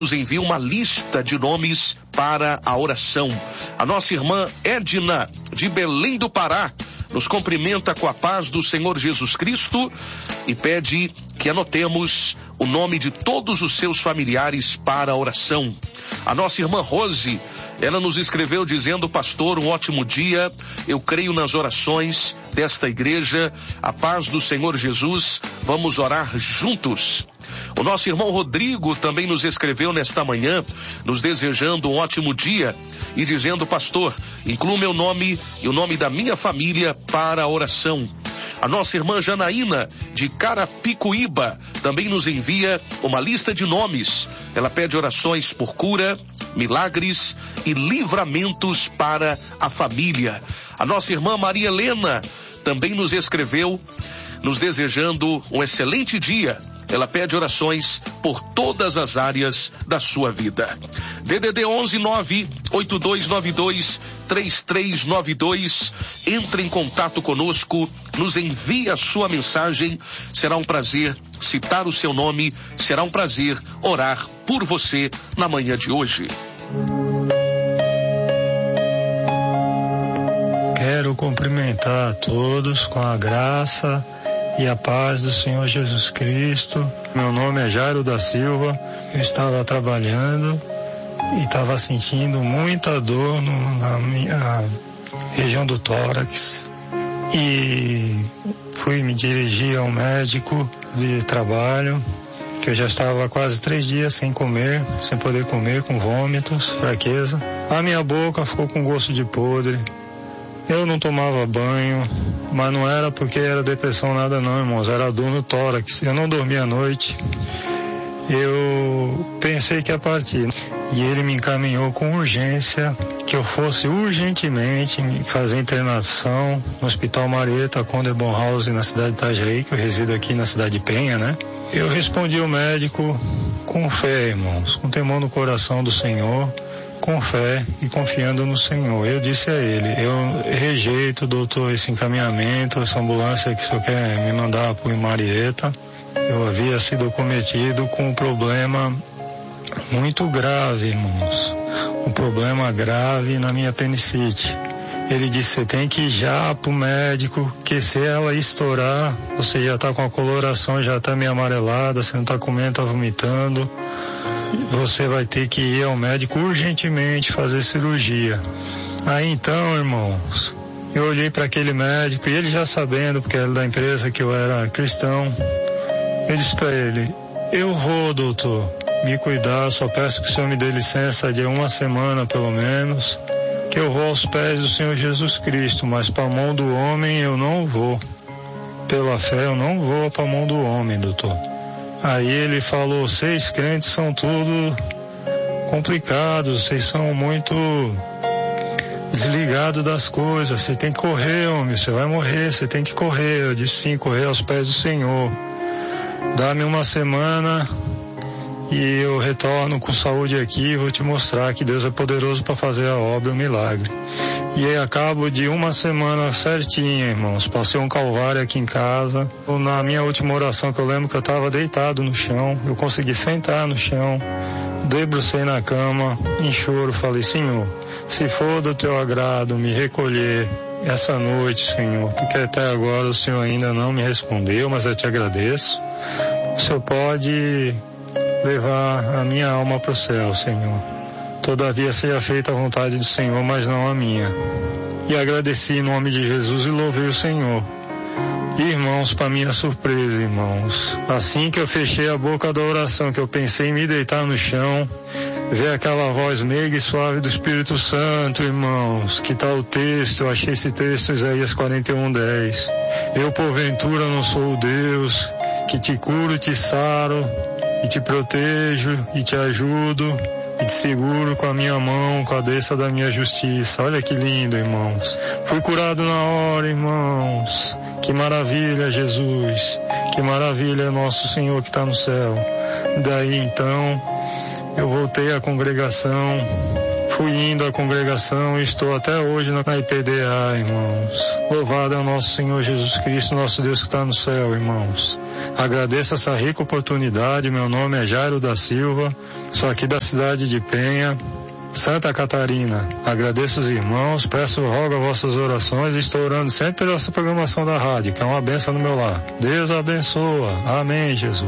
nos envia uma lista de nomes para a oração. A nossa irmã Edna, de Belém do Pará, nos cumprimenta com a paz do Senhor Jesus Cristo e pede que anotemos o nome de todos os seus familiares para a oração. A nossa irmã Rose, ela nos escreveu dizendo: pastor, um ótimo dia, eu creio nas orações desta igreja, a paz do Senhor Jesus, vamos orar juntos. O nosso irmão Rodrigo também nos escreveu nesta manhã, nos desejando um ótimo dia e dizendo: pastor, inclua meu nome e o nome da minha família para a oração. A nossa irmã Janaína, de Carapicuíba, também nos envia uma lista de nomes. Ela pede orações por cura, milagres e livramentos para a família. A nossa irmã Maria Helena também nos escreveu, nos desejando um excelente dia. Ela pede orações por todas as áreas da sua vida. DDD 11-98292-3392. Entre em contato conosco, nos envie a sua mensagem. Será um prazer citar o seu nome, será um prazer orar por você na manhã de hoje. Quero cumprimentar a todos com a graça e a paz do Senhor Jesus Cristo. Meu nome é Jairo da Silva. Eu estava trabalhando e estava sentindo muita dor na minha região do tórax e fui me dirigir ao médico de trabalho, que eu já estava quase 3 dias sem comer, sem poder comer, com vômitos, fraqueza. A minha boca ficou com gosto de podre. Eu não tomava banho, mas não era porque era depressão nada não, irmãos, era dor no tórax. Eu não dormia à noite. Eu pensei que ia partir. E ele me encaminhou com urgência, que eu fosse urgentemente fazer internação no Hospital Marieta Conde Bonhouse, na cidade de Itajaí, que eu resido aqui na cidade de Penha, né? Eu respondi ao médico com fé, irmãos, com temor no coração do Senhor, com fé e confiando no Senhor. Eu disse a ele: eu rejeito, doutor, esse encaminhamento, essa ambulância que o senhor quer me mandar para o Marieta. Eu havia sido cometido com um problema muito grave, irmãos. Um problema grave na minha apendicite. Ele disse: você tem que ir já para o médico, que se ela estourar, você já está com a coloração, já está meio amarelada, você não está comendo, está vomitando. Você vai ter que ir ao médico urgentemente fazer cirurgia. Aí então, irmãos, eu olhei para aquele médico e ele já sabendo, porque era da empresa, que eu era cristão, eu disse para ele: eu vou, doutor, me cuidar, só peço que o senhor me dê licença de 1 semana pelo menos, que eu vou aos pés do Senhor Jesus Cristo, mas para a mão do homem eu não vou. Pela fé eu não vou para a mão do homem, doutor. Aí ele falou: vocês crentes são tudo complicados, vocês são muito desligados das coisas, você tem que correr, homem, você vai morrer, você tem que correr. Eu disse: sim, correr aos pés do Senhor. Dá-me 1 semana e eu retorno com saúde aqui e vou te mostrar que Deus é poderoso para fazer a obra, o milagre. E aí, a cabo de 1 semana certinha, irmãos, passei um calvário aqui em casa. Na minha última oração, que eu lembro que eu estava deitado no chão, eu consegui sentar no chão, debrucei na cama, em choro, falei: Senhor, se for do teu agrado me recolher essa noite, Senhor, porque até agora o Senhor ainda não me respondeu, mas eu te agradeço. O Senhor pode levar a minha alma para o céu, Senhor. Todavia seja feita a vontade do Senhor, mas não a minha. E agradeci em nome de Jesus e louvei o Senhor. Irmãos, para minha surpresa, irmãos, assim que eu fechei a boca da oração, que eu pensei em me deitar no chão, ver aquela voz meiga e suave do Espírito Santo, irmãos, que tal o texto? Eu achei esse texto, Isaías 41:10. Eu, porventura, não sou o Deus que te curo e te saro, e te protejo e te ajudo, e te seguro com a minha mão, com a destra da minha justiça. Olha que lindo, irmãos. Fui curado na hora, irmãos. Que maravilha, Jesus. Que maravilha, nosso Senhor que está no céu. Daí, então, eu voltei à congregação, fui indo à congregação e estou até hoje na IPDA, irmãos. Louvado é o nosso Senhor Jesus Cristo, nosso Deus que está no céu, irmãos. Agradeço essa rica oportunidade. Meu nome é Jairo da Silva, sou aqui da cidade de Penha, Santa Catarina. Agradeço os irmãos, rogo as vossas orações e estou orando sempre pela essa programação da rádio, que é uma bênção no meu lar. Deus abençoa. Amém, Jesus.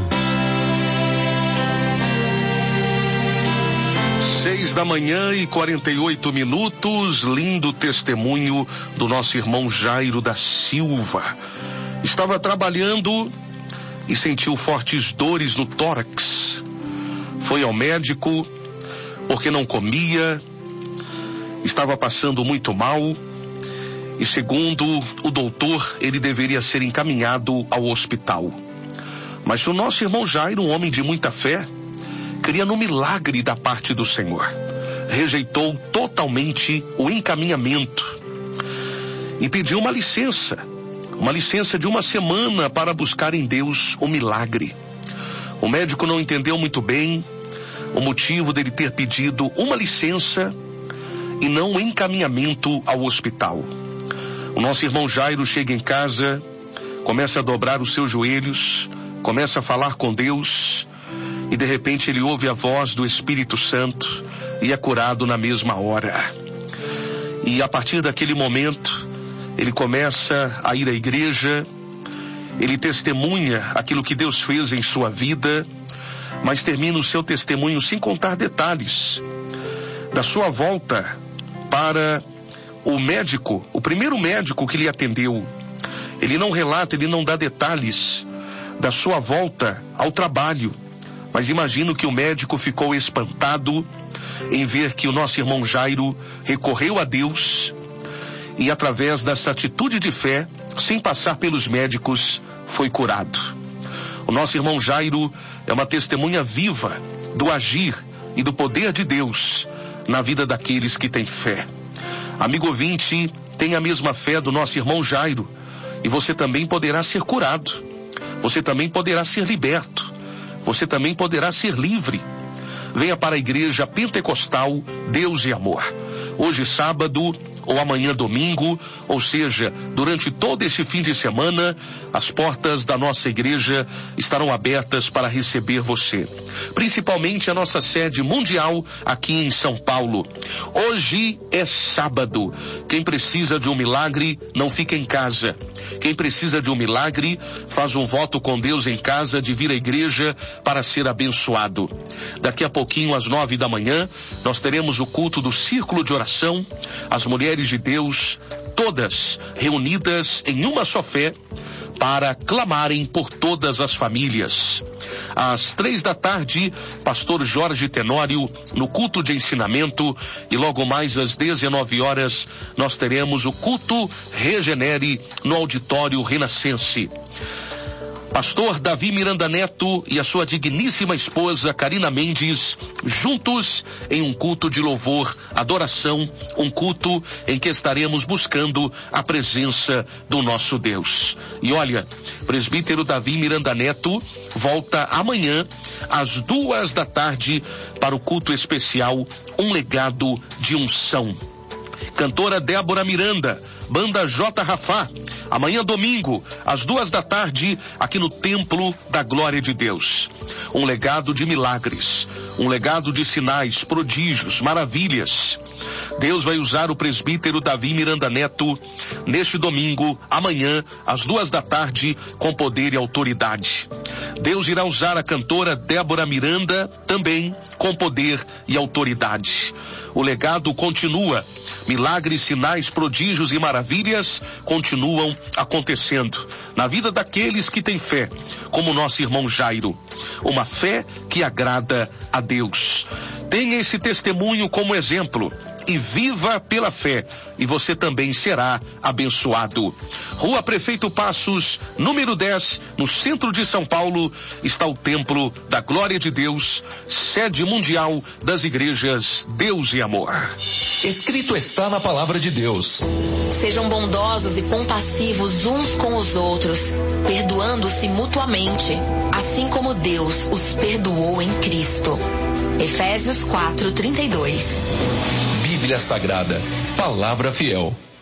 6h48, lindo testemunho do nosso irmão Jairo da Silva. Estava trabalhando e sentiu fortes dores no tórax. Foi ao médico porque não comia, estava passando muito mal e, segundo o doutor, ele deveria ser encaminhado ao hospital. Mas o nosso irmão Jairo, um homem de muita fé, cria no milagre da parte do Senhor. Rejeitou totalmente o encaminhamento e pediu uma licença de uma semana para buscar em Deus o milagre. O médico não entendeu muito bem o motivo dele ter pedido uma licença e não um encaminhamento ao hospital. O nosso irmão Jairo chega em casa, começa a dobrar os seus joelhos, começa a falar com Deus e de repente ele ouve a voz do Espírito Santo e é curado na mesma hora. E a partir daquele momento, ele começa a ir à igreja, ele testemunha aquilo que Deus fez em sua vida, mas termina o seu testemunho sem contar detalhes da sua volta para o médico, o primeiro médico que lhe atendeu. Ele não relata, ele não dá detalhes da sua volta ao trabalho, mas imagino que o médico ficou espantado em ver que o nosso irmão Jairo recorreu a Deus e através dessa atitude de fé, sem passar pelos médicos, foi curado. O nosso irmão Jairo é uma testemunha viva do agir e do poder de Deus na vida daqueles que têm fé. Amigo ouvinte, tem a mesma fé do nosso irmão Jairo e você também poderá ser curado. Você também poderá ser liberto. Você também poderá ser livre. Venha para a igreja pentecostal Deus e Amor. Hoje sábado ou amanhã domingo, ou seja, durante todo esse fim de semana, as portas da nossa igreja estarão abertas para receber você. Principalmente a nossa sede mundial aqui em São Paulo. Hoje é sábado. Quem precisa de um milagre, não fica em casa. Quem precisa de um milagre, faz um voto com Deus em casa de vir à igreja para ser abençoado. Daqui a pouquinho, às 9 da manhã, nós teremos o culto do Círculo de Oração. As mulheres de Deus, todas reunidas em uma só fé, para clamarem por todas as famílias. Às 3 da tarde, pastor Jorge Tenório, no culto de ensinamento, e logo mais às 19 horas, nós teremos o culto Regenere no auditório Renascense. Pastor Davi Miranda Neto e a sua digníssima esposa Karina Mendes, juntos em um culto de louvor, adoração, um culto em que estaremos buscando a presença do nosso Deus. E olha, presbítero Davi Miranda Neto volta amanhã às 2 da tarde para o culto especial Um Legado de Unção. Cantora Débora Miranda, banda J. Rafá, amanhã domingo, às 2 da tarde, aqui no Templo da Glória de Deus. Um legado de milagres, um legado de sinais, prodígios, maravilhas. Deus vai usar o presbítero Davi Miranda Neto neste domingo, amanhã, às 2 da tarde, com poder e autoridade. Deus irá usar a cantora Débora Miranda também com poder e autoridade. O legado continua. Milagres, sinais, prodígios e maravilhas continuam acontecendo na vida daqueles que têm fé, como o nosso irmão Jairo. Uma fé que agrada a Deus. Tenha esse testemunho como exemplo e viva pela fé, e você também será abençoado. Rua Prefeito Passos, número 10, no centro de São Paulo, está o Templo da Glória de Deus, sede mundial das igrejas Deus e Amor. Escrito está na palavra de Deus. Sejam bondosos e compassivos uns com os outros, perdoando-se mutuamente, assim como Deus os perdoou em Cristo. Efésios 4:32. Bíblia Sagrada. Palavra fiel.